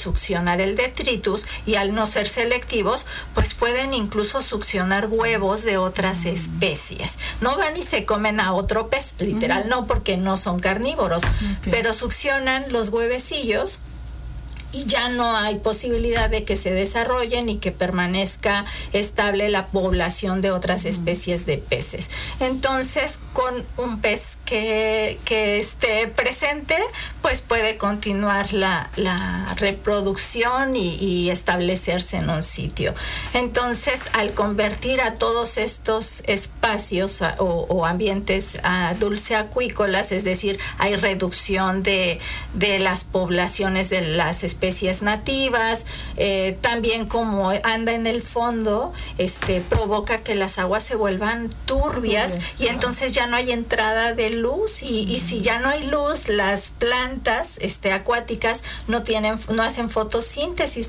succionar el detritus, y al no ser selectivos, pues pueden incluso succionar huevos de otras especies. No van y se comen a otro pez, literal no, porque no son carnívoros, pero succionan los huevecillos y ya no hay posibilidad de que se desarrollen y que permanezca estable la población de otras especies de peces. Entonces, con un pez que esté presente, pues puede continuar la reproducción y establecerse en un sitio. Entonces, al convertir a todos estos espacios o ambientes dulceacuícolas, es decir, hay reducción de las poblaciones de las especies nativas, también como anda en el fondo, provoca que las aguas se vuelvan turbias y entonces ya no hay entrada de luz y si ya no hay luz, las plantas acuáticas no hacen fotosíntesis,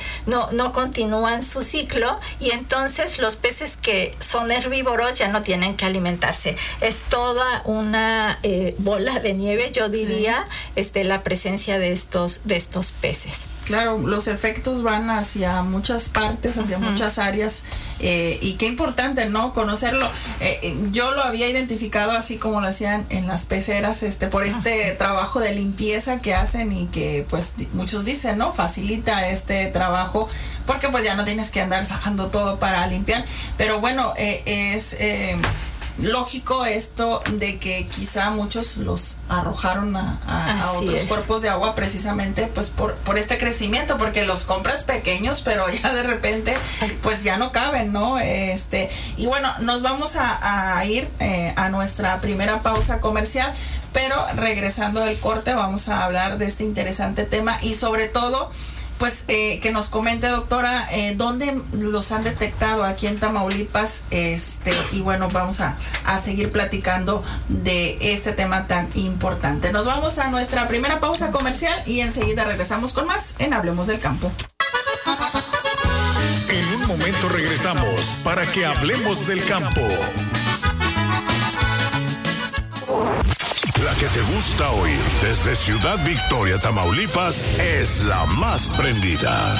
no continúan su ciclo, y entonces los peces que son herbívoros ya no tienen que alimentarse. Es toda una bola de nieve, yo diría, la presencia de estos peces. Claro, los efectos van hacia muchas partes, hacia muchas áreas, y qué importante, ¿no? Conocerlo. Yo lo había identificado así como lo hacían en las peceras, por este trabajo de limpieza que hacen y que pues muchos dicen, ¿no? Facilita este trabajo porque pues ya no tienes que andar sacando todo para limpiar, pero bueno, es lógico esto de que quizá muchos los arrojaron a otros cuerpos de agua precisamente pues por este crecimiento, porque los compras pequeños pero ya de repente pues ya no caben, ¿no? Y bueno, nos vamos a ir a nuestra primera pausa comercial, pero regresando del corte vamos a hablar de este interesante tema y sobre todo pues que nos comente, doctora, dónde los han detectado aquí en Tamaulipas, y bueno, vamos a seguir platicando de este tema tan importante. Nos vamos a nuestra primera pausa comercial y enseguida regresamos con más en Hablemos del Campo. En un momento regresamos para que hablemos del campo. La que te gusta oír desde Ciudad Victoria, Tamaulipas, es la más prendida.